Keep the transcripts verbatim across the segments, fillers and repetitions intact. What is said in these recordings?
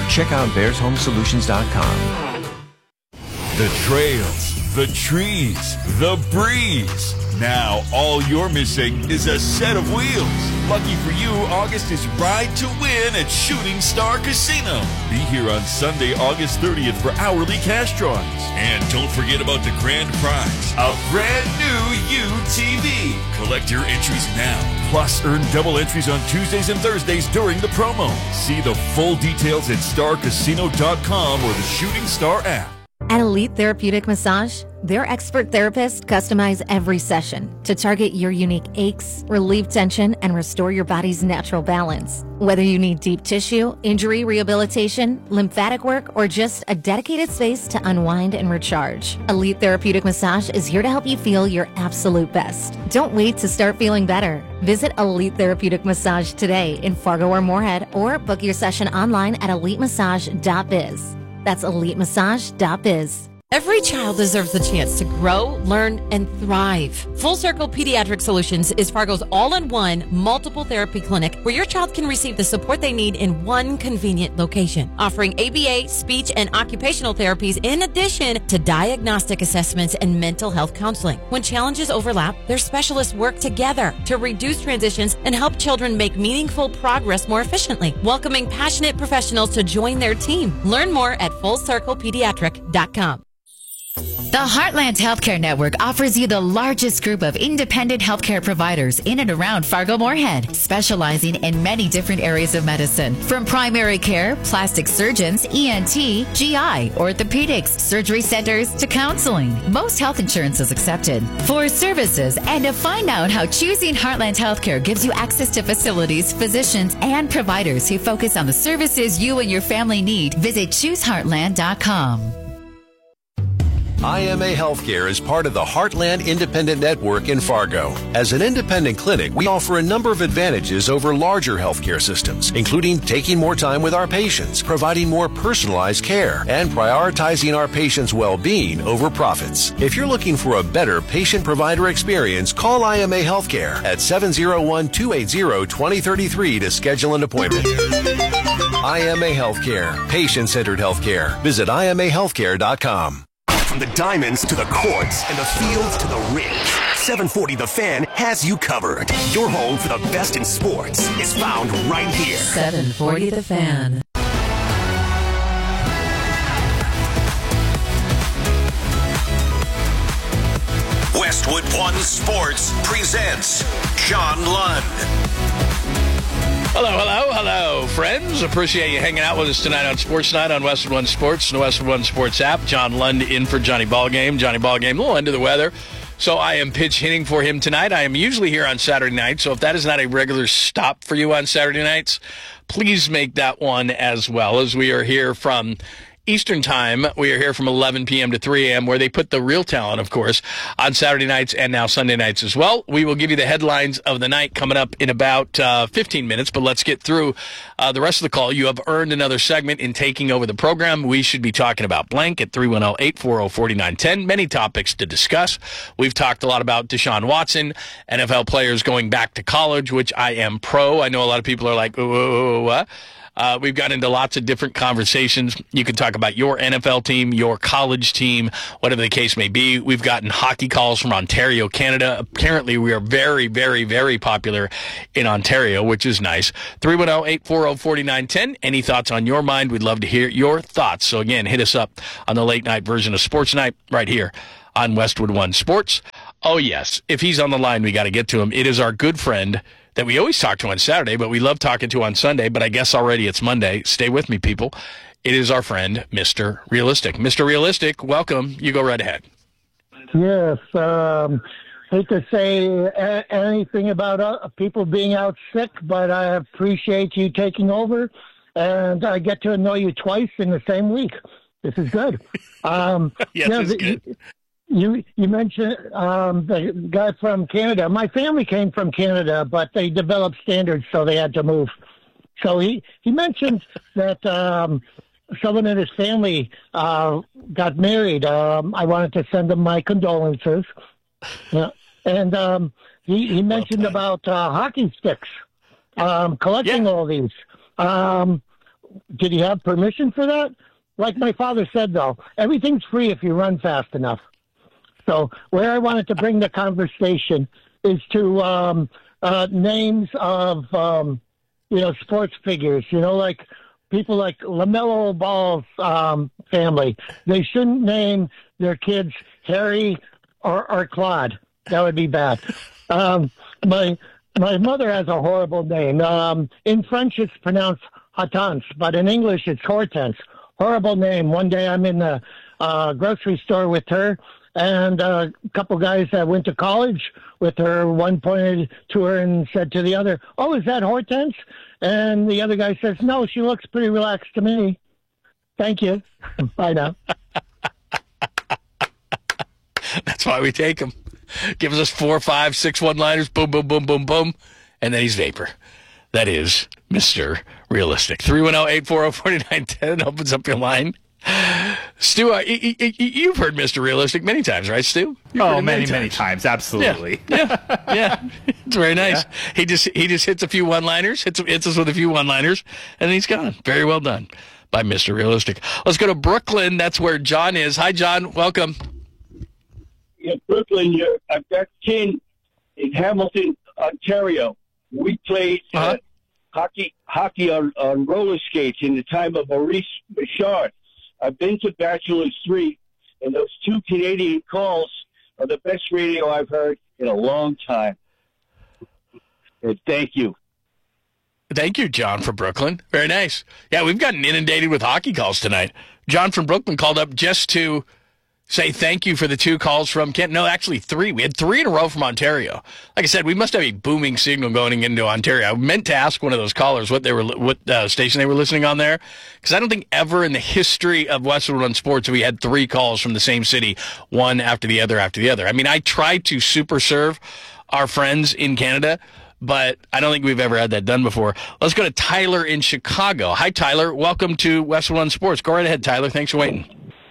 Check out bears home solutions dot com. The trails, the trees, the breeze. Now all you're missing is a set of wheels. Lucky for you, August is Ride to Win at Shooting Star Casino. Be here on Sunday, August thirtieth for hourly cash drawings. And don't forget about the grand prize, a brand new U T V. Collect your entries now. Plus, earn double entries on Tuesdays and Thursdays during the promo. See the full details at star casino dot com or the Shooting Star app. At Elite Therapeutic Massage, their expert therapists customize every session to target your unique aches, relieve tension, and restore your body's natural balance. Whether you need deep tissue, injury rehabilitation, lymphatic work, or just a dedicated space to unwind and recharge, Elite Therapeutic Massage is here to help you feel your absolute best. Don't wait to start feeling better. Visit Elite Therapeutic Massage today in Fargo or Moorhead, or book your session online at elite massage dot biz. That's elite massage dot biz. Every child deserves the chance to grow, learn, and thrive. Full Circle Pediatric Solutions is Fargo's all-in-one multiple therapy clinic where your child can receive the support they need in one convenient location, offering A B A, speech, and occupational therapies in addition to diagnostic assessments and mental health counseling. When challenges overlap, their specialists work together to reduce transitions and help children make meaningful progress more efficiently, welcoming passionate professionals to join their team. Learn more at full circle pediatric dot com. The Heartland Healthcare Network offers you the largest group of independent healthcare providers in and around Fargo-Moorhead, specializing in many different areas of medicine, from primary care, plastic surgeons, E N T, G I, orthopedics, surgery centers, to counseling. Most health insurance is accepted. For services and to find out how choosing Heartland Healthcare gives you access to facilities, physicians, and providers who focus on the services you and your family need, visit choose heartland dot com. I M A Healthcare is part of the Heartland Independent Network in Fargo. As an independent clinic, we offer a number of advantages over larger healthcare systems, including taking more time with our patients, providing more personalized care, and prioritizing our patients' well-being over profits. If you're looking for a better patient-provider experience, call I M A Healthcare at seven oh one, two eight zero, two oh three three to schedule an appointment. I M A Healthcare, patient-centered healthcare. Visit I M A healthcare dot com. From the diamonds to the courts and the fields to the rings, seven forty The Fan has you covered. Your home for the best in sports is found right here. seven forty The Fan. Westwood One Sports presents John Lund. Hello, hello, hello, friends. Appreciate you hanging out with us tonight on Sports Night on Westwood One Sports and the Westwood One Sports app. John Lund in for Johnny Ballgame. Johnny Ballgame, a little under the weather, so I am pitch hitting for him tonight. I am usually here on Saturday night, so if that is not a regular stop for you on Saturday nights, please make that one as well, as we are here from Eastern Time. We are here from eleven p.m. to three a.m., where they put the real talent, of course, on Saturday nights and now Sunday nights as well. We will give you the headlines of the night coming up in about uh, fifteen minutes, but let's get through uh, the rest of the call. You have earned another segment in taking over the program. We should be talking about blank at three one zero, eight four zero, four nine one zero. Many topics to discuss. We've talked a lot about Deshaun Watson, N F L players going back to college, which I am pro. I know a lot of people are like, whoa, what? Uh, we've got into lots of different conversations. You can talk about your N F L team, your college team, whatever the case may be. We've gotten hockey calls from Ontario, Canada. Apparently, we are very, very, very popular in Ontario, which is nice. three one zero, eight four zero, four nine one zero. Any thoughts on your mind? We'd love to hear your thoughts. So, again, hit us up on the late night version of Sports Night right here on Westwood One Sports. Oh, yes. If he's on the line, we got to get to him. It is our good friend that we always talk to on Saturday, but we love talking to on Sunday, but I guess already it's Monday. Stay with me, people. It is our friend, Mister Realistic. Mister Realistic, welcome. You go right ahead. Yes. Um, hate to say a- anything about uh, people being out sick, but I appreciate you taking over, and I get to know you twice in the same week. This is good. Um, yes, yeah, it's the, good. You you mentioned um, the guy from Canada. My family came from Canada, but they developed standards, so they had to move. So he, he mentioned that um, someone in his family uh, got married. Um, I wanted to send him my condolences. Yeah. And um, he, he mentioned about uh, hockey sticks, um, collecting yeah. all these. Um, did he have permission for that? Like my father said, though, everything's free if you run fast enough. So where I wanted to bring the conversation is to um, uh, names of, um, you know, sports figures, you know, like people like LaMelo Ball's um, family. They shouldn't name their kids Harry or, or Claude. That would be bad. Um, my my mother has a horrible name. Um, in French, it's pronounced Hortense, but in English, it's Hortense. Horrible name. One day I'm in the uh, grocery store with her, and uh, a couple guys that went to college with her, one pointed to her and said to the other, "Oh, is that Hortense?" And the other guy says, "No, she looks pretty relaxed to me. Thank you." Bye now. That's why we take him. Gives us four, five, six one-liners, boom, boom, boom, boom, boom, and then he's vapor. That is Mister Realistic. three one zero, eight four zero, four nine one zero opens up your line. Stu, uh, y- y- you've heard Mister Realistic many times, right, Stu? You've oh, many, many times. many times. Absolutely. Yeah, yeah, yeah. It's very nice. Yeah. He just he just hits a few one-liners, hits, hits us with a few one-liners, and then he's gone. Very well done by Mister Realistic. Let's go to Brooklyn. That's where John is. Hi, John. Welcome. Yeah, Brooklyn, you're, I've got kin in Hamilton, Ontario. We played uh, uh-huh. hockey hockey on, on roller skates in the time of Maurice Richard. I've been to Bachelor's three, and those two Canadian calls are the best radio I've heard in a long time. And thank you. Thank you, John from Brooklyn. Very nice. Yeah, we've gotten inundated with hockey calls tonight. John from Brooklyn called up just to say thank you for the two calls from Kent. No, actually three. We had three in a row from Ontario. Like I said, we must have a booming signal going into Ontario. I meant to ask one of those callers what they were, what uh, station they were listening on there, because I don't think ever in the history of Westwood One Sports we had three calls from the same city, one after the other after the other. I mean, I tried to super serve our friends in Canada, but I don't think we've ever had that done before. Let's go to Tyler in Chicago. Hi, Tyler. Welcome to Westwood One Sports. Go right ahead, Tyler. Thanks for waiting.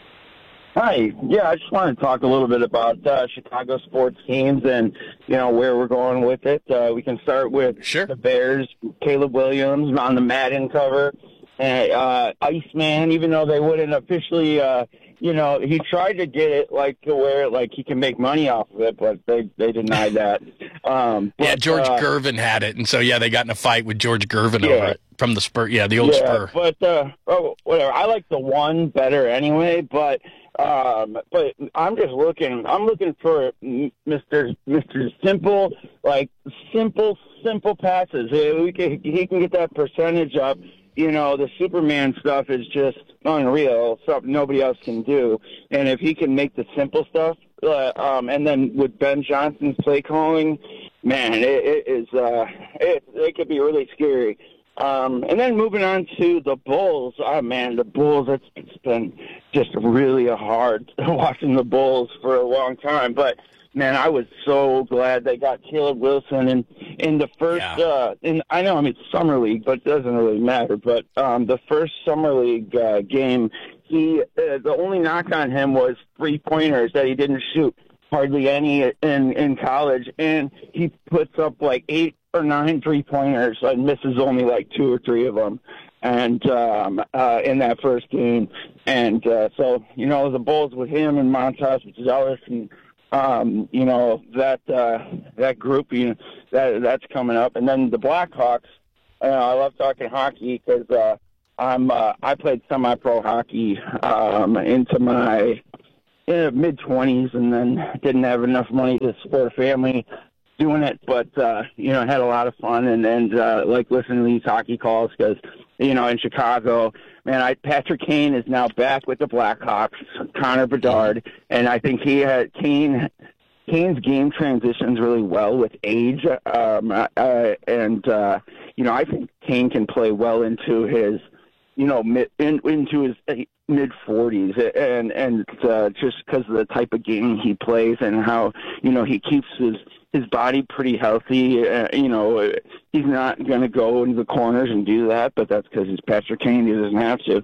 Hi. Yeah, I just want to talk a little bit about uh, Chicago sports teams and, you know, where we're going with it. Uh, we can start with sure. the Bears, Caleb Williams on the Madden cover, and uh, Iceman, even though they wouldn't officially, uh, you know, he tried to get it like to where like he can make money off of it, but they, they denied that. Um, but, yeah, George uh, Gervin had it, and so, yeah, they got in a fight with George Gervin yeah. over it from the Spur. Yeah, the old yeah, Spur. But, uh, oh, whatever. I like the one better anyway, but... Um, but I'm just looking, I'm looking for Mister Mister Simple, like simple, simple passes. We can, he can get that percentage up. You know, the Superman stuff is just unreal, something nobody else can do. And if he can make the simple stuff, uh, um, and then with Ben Johnson's play calling, man, it, it is, uh, it, it could be really scary. Um, and then moving on to the Bulls, oh man, the Bulls, it's, it's been just really hard watching the Bulls for a long time. But, man, I was so glad they got Caleb Wilson. And in the first, yeah. uh, in, I know, I mean, Summer League, but it doesn't really matter. But um, the first Summer League uh, game, he uh, the only knock on him was three-pointers that he didn't shoot hardly any in, in college. And he puts up like eight or nine three-pointers and misses only like two or three of them and um, uh, in that first game. And uh, so, you know, the Bulls with him and Montas Zealous and, um, you know, that uh, that group, you know, that, that's coming up. And then the Blackhawks, you know, I love talking hockey because uh, I'm, uh, I played semi-pro hockey um, into my uh, mid-twenties and then didn't have enough money to support a family doing it, but, uh, you know, I had a lot of fun and, and uh, like listening to these hockey calls because, you know, in Chicago, man, I, Patrick Kane is now back with the Blackhawks, Connor Bedard, and I think he had Kane, Kane's game transitions really well with age, um, uh, and, uh, you know, I think Kane can play well into his, you know, mid, in, into his mid forties, and, and uh, just because of the type of game he plays and how, you know, he keeps his, his body pretty healthy. Uh, you know, he's not going to go into the corners and do that, but that's because he's Patrick Kane. He doesn't have to.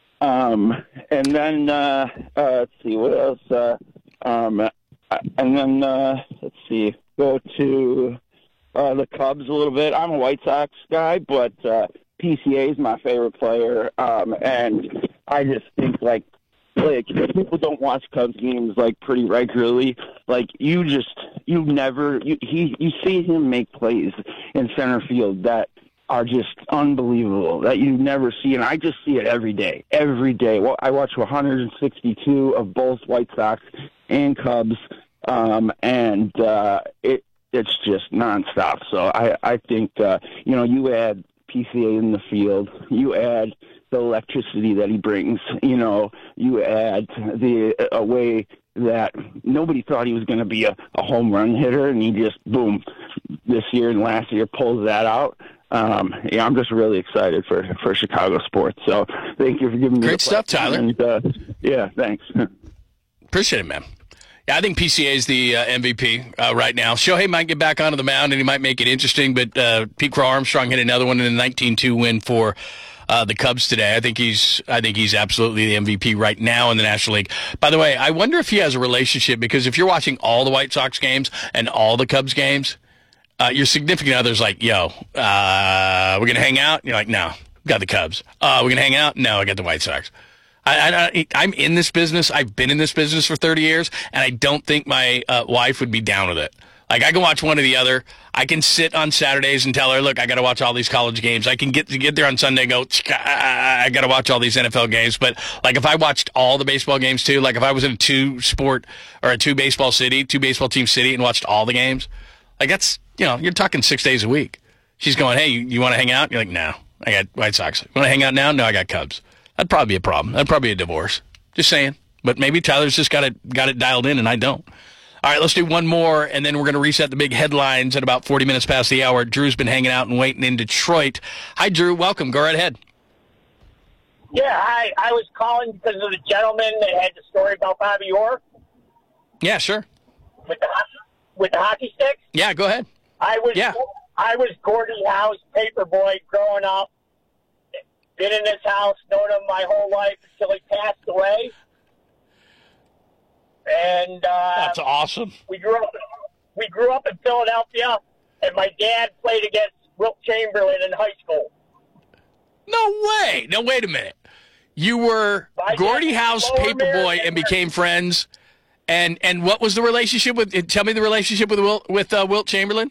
Um, and then, uh, uh, let's see, what else? Uh, um, and then, uh, let's see, go to uh, the Cubs a little bit. I'm a White Sox guy, but uh, P C A is my favorite player, um, and I just think like like people don't watch Cubs games like pretty regularly. Like you just you never you he you see him make plays in center field that are just unbelievable that you never see, and I just see it every day, every day. Well, I watch one hundred sixty-two of both White Sox and Cubs, um, and uh, it it's just nonstop. So I I think uh, you know you add P C A in the field, you add the electricity that he brings, you know, you add the a way that nobody thought he was going to be a, a home run hitter, and he just boom this year and last year pulls that out. Um, yeah, I'm just really excited for, for Chicago sports. So thank you for giving me great the stuff, Tyler. And, uh, yeah, thanks. Appreciate it, man. Yeah, I think P C A is the uh, M V P uh, right now. Shohei might get back onto the mound and he might make it interesting, but uh, Pete Crow Armstrong hit another one in the nineteen two win for uh, the Cubs today. I think he's I think he's absolutely the M V P right now in the National League. By the way, I wonder if he has a relationship, because if you're watching all the White Sox games and all the Cubs games, uh, your significant other's like, yo, uh, we're going to hang out? And you're like, no, got the Cubs. Uh, we're going to hang out? No, I got the White Sox. I, I, I'm in this business. I've been in this business for thirty years, and I don't think my uh, wife would be down with it. Like, I can watch one or the other. I can sit on Saturdays and tell her, look, I got to watch all these college games. I can get to get there on Sunday and go, I got to watch all these N F L games. But, like, if I watched all the baseball games, too, like if I was in a two-sport or a two-baseball city, two-baseball team city and watched all the games, like, that's, you know, you're talking six days a week. She's going, hey, you, you want to hang out? You're like, no, I got White Sox. You want to hang out now? No, I got Cubs. That'd probably be a problem. That'd probably be a divorce. Just saying. But maybe Tyler's just got it got it dialed in, and I don't. All right, let's do one more, and then we're going to reset the big headlines at about forty minutes past the hour. Drew's been hanging out and waiting in Detroit. Hi, Drew. Welcome. Go right ahead. Yeah, hi. I was calling because of the gentleman that had the story about Bobby Orr. Yeah, sure. With the, with the hockey sticks? Yeah, go ahead. I was, yeah. I was Gordie Howe's paper boy growing up. Been in this house, known him my whole life until he passed away. And uh, that's awesome. We grew up. We grew up in Philadelphia, and my dad played against Wilt Chamberlain in high school. No way! No, wait a minute. You were my Gordie Howe's paper boy and became friends. And and what was the relationship with? Tell me the relationship with Wilt, with uh, Wilt Chamberlain.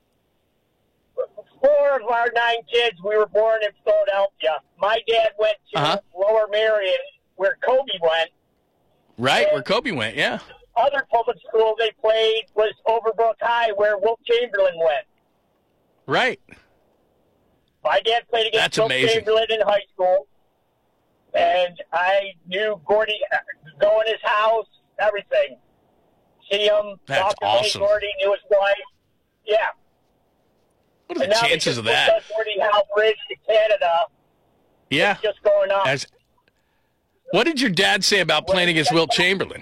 Four of our nine kids, we were born in Philadelphia. My dad went to uh-huh. Lower Merion, where Kobe went. Right, and where Kobe went, yeah. Other public school they played was Overbrook High, where Wilt Chamberlain went. Right. My dad played against That's Wilt amazing. Chamberlain in high school, and I knew Gordie, go in his house, everything. See him, That's talk to awesome. Gordie, knew his wife. Yeah. What are the chances of that? Gordie Howe Bridge to Canada. Yeah. It's just going up. As, what did your dad say about playing against Wilt Chamberlain?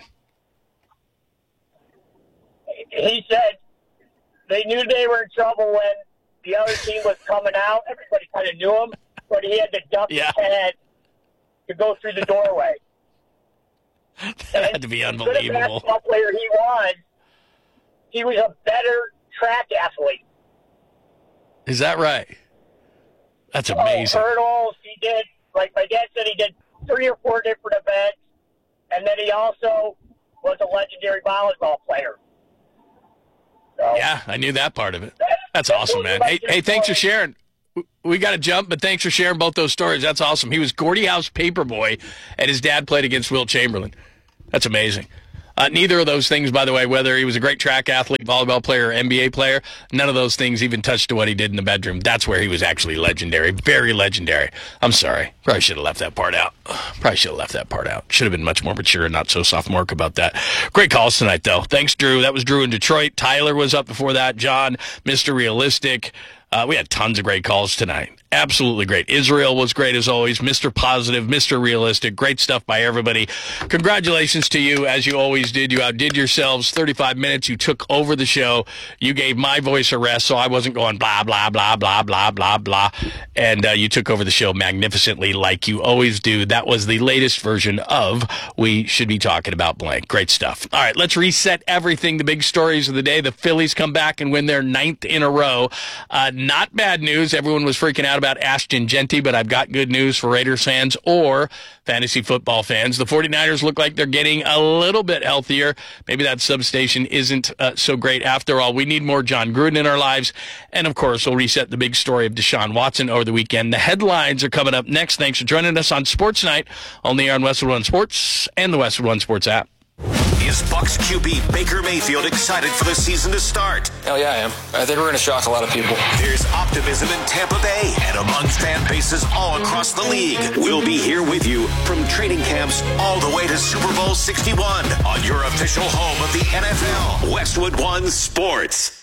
He said they knew they were in trouble when the other team was coming out. Everybody kind of knew him, but he had to duck yeah. his head to go through the doorway. That had to be unbelievable. The basketball player he was, he was a better track athlete. Is that right? That's amazing. Oh, hurdles, he did, like my dad said, he did three or four different events, and then he also was a legendary volleyball player. So, yeah, I knew that part of it. That's awesome, man. Hey, hey, thanks for sharing. We got to jump, but thanks for sharing both those stories. That's awesome. He was Gordie Howe's paper boy, and his dad played against Wilt Chamberlain. That's amazing. Uh, neither of those things, by the way, whether he was a great track athlete, volleyball player, or N B A player, none of those things even touched to what he did in the bedroom. That's where he was actually legendary, very legendary. I'm sorry. Probably should have left that part out. Probably should have left that part out. Should have been much more mature and not so sophomoric about that. Great calls tonight, though. Thanks, Drew. That was Drew in Detroit. Tyler was up before that. John, Mister Realistic. Uh, we had tons of great calls tonight. Absolutely great. Israel was great as always. Mister Positive, Mister Realistic. Great stuff by everybody. Congratulations to you, as you always did. You outdid yourselves. thirty-five minutes. You took over the show. You gave my voice a rest, so I wasn't going blah, blah, blah, blah, blah, blah, blah. And uh, you took over the show magnificently like you always do. That was the latest version of We Should Be Talking About Blank. Great stuff. All right, let's reset everything. The big stories of the day. The Phillies come back and win their ninth in a row. Uh, not bad news. Everyone was freaking out about about Ashton Genty, but I've got good news for Raiders fans or fantasy football fans. The 49ers look like they're getting a little bit healthier. Maybe that substation isn't uh, so great after all. We need more John Gruden in our lives. And, of course, we'll reset the big story of Deshaun Watson over the weekend. The headlines are coming up next. Thanks for joining us on Sports Night, only here on Westwood One Sports and the Westwood One Sports app. Is Bucs Q B Baker Mayfield excited for the season to start? Hell yeah, I am. I think we're going to shock a lot of people. There's optimism in Tampa Bay and among fan bases all across the league. We'll be here with you from training camps all the way to Super Bowl sixty-one on your official home of the N F L, Westwood One Sports.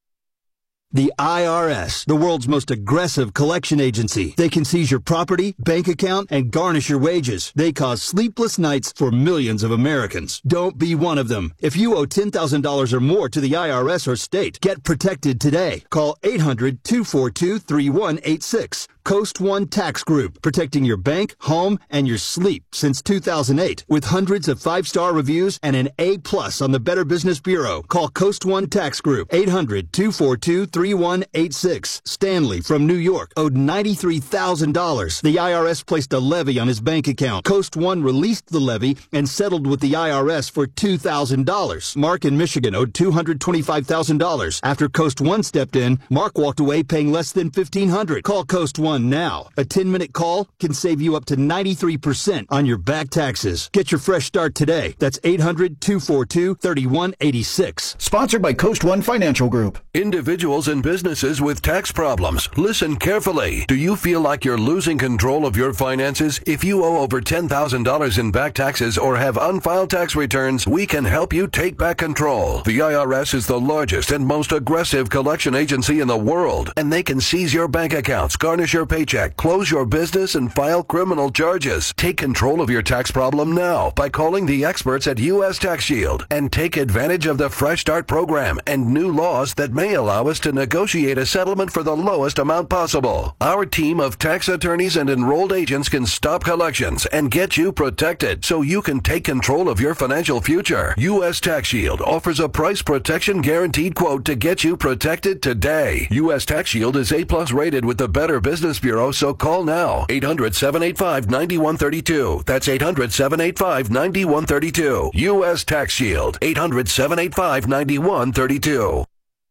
The I R S, the world's most aggressive collection agency. They can seize your property, bank account, and garnish your wages. They cause sleepless nights for millions of Americans. Don't be one of them. If you owe ten thousand dollars or more to the I R S or state, get protected today. Call eight hundred, two four two, three one eight six. Coast One Tax Group, protecting your bank, home, and your sleep since two thousand eight. With hundreds of five-star reviews and an A plus on the Better Business Bureau. Call Coast One Tax Group, eight hundred, two four two, three one eight six. Stanley from New York owed ninety-three thousand dollars. The I R S placed a levy on his bank account. Coast One released the levy and settled with the I R S for two thousand dollars. Mark in Michigan owed two hundred twenty-five thousand dollars. After Coast One stepped in, Mark walked away paying less than fifteen hundred dollars. Call Coast One now. A ten-minute call can save you up to ninety-three percent on your back taxes. Get your fresh start today. That's eight hundred, two four two, three one eight six. Sponsored by Coast One Financial Group. Individuals and businesses with tax problems, listen carefully. Do you feel like you're losing control of your finances? If you owe over ten thousand dollars in back taxes or have unfiled tax returns, we can help you take back control. The I R S is the largest and most aggressive collection agency in the world, and they can seize your bank accounts, garnish your paycheck, close your business, and file criminal charges. Take control of your tax problem now by calling the experts at U S Tax Shield and take advantage of the Fresh Start program and new laws that may allow us to negotiate a settlement for the lowest amount possible. Our team of tax attorneys and enrolled agents can stop collections and get you protected so you can take control of your financial future. U S Tax Shield offers a price protection guaranteed quote to get you protected today. U S Tax Shield is A plus rated with the Better Business Bureau, so call now. eight hundred, seven eight five, nine one three two. That's eight hundred, seven eight five, nine one three two. U S Tax Shield. eight hundred, seven eight five, nine one three two.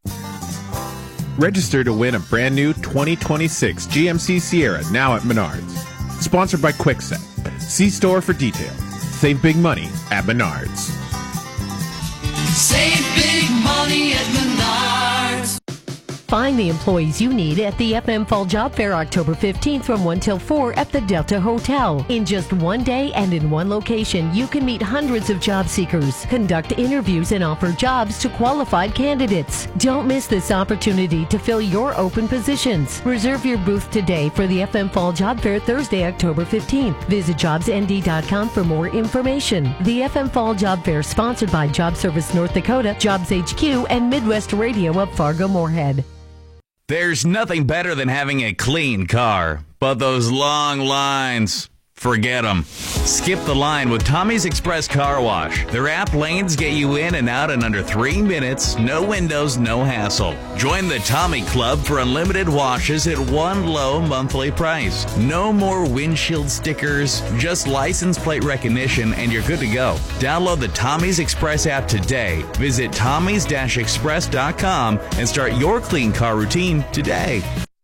Register to win a brand new twenty twenty-six G M C Sierra now at Menards. Sponsored by Kwikset. See store for details. Save big money at Menards. Save big money at Menards. Find the employees you need at the F M Fall Job Fair October fifteenth from one till four at the Delta Hotel. In just one day and in one location, you can meet hundreds of job seekers, conduct interviews, and offer jobs to qualified candidates. Don't miss this opportunity to fill your open positions. Reserve your booth today for the F M Fall Job Fair Thursday, October fifteenth. Visit jobs n d dot com for more information. The F M Fall Job Fair sponsored by Job Service North Dakota, Jobs H Q, and Midwest Radio of Fargo-Moorhead. There's nothing better than having a clean car, but those long lines, forget them. Skip the line with Tommy's Express Car Wash. Their app lanes get you in and out in under three minutes, no windows, no hassle. Join the Tommy Club for unlimited washes at one low monthly price. No more windshield stickers, just license plate recognition, and you're good to go. Download the Tommy's Express app today. Visit tommys dash express dot com and start your clean car routine today.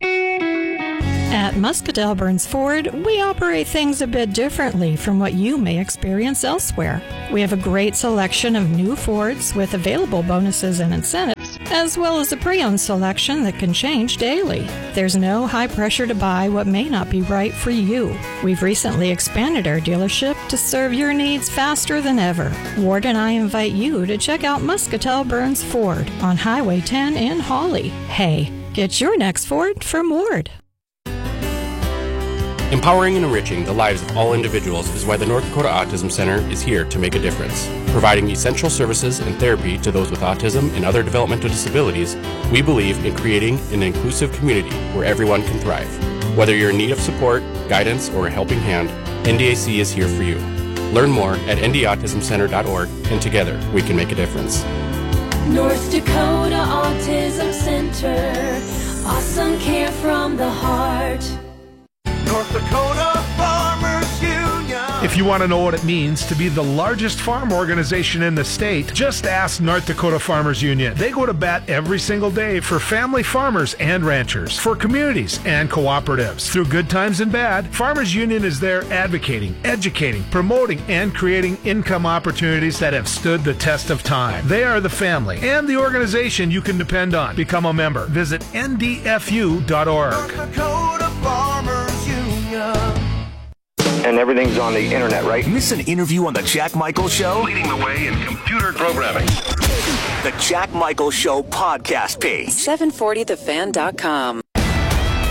At Muscatell Burns Ford, we operate things a bit differently from what you may experience elsewhere. We have a great selection of new Fords with available bonuses and incentives, as well as a pre-owned selection that can change daily. There's no high pressure to buy what may not be right for you. We've recently expanded our dealership to serve your needs faster than ever. Ward and I invite you to check out Muscatell Burns Ford on Highway ten in Hawley. Hey, get your next Ford from Ward. Empowering and enriching the lives of all individuals is why the North Dakota Autism Center is here to make a difference. Providing essential services and therapy to those with autism and other developmental disabilities, we believe in creating an inclusive community where everyone can thrive. Whether you're in need of support, guidance, or a helping hand, N D A C is here for you. Learn more at n d autism center dot org, and together we can make a difference. North Dakota Autism Center, awesome care from the heart. If you want to know what it means to be the largest farm organization in the state, just ask North Dakota Farmers Union. They go to bat every single day for family farmers and ranchers, for communities and cooperatives. Through good times and bad, Farmers Union is there advocating, educating, promoting, and creating income opportunities that have stood the test of time. They are the family and the organization you can depend on. Become a member. Visit N D F U dot org. North Dakota Farmers Union. And everything's on the internet, right? Miss an interview on The Jack Michael Show? Leading the way in computer programming. The Jack Michael Show podcast page. seven forty the fan dot com.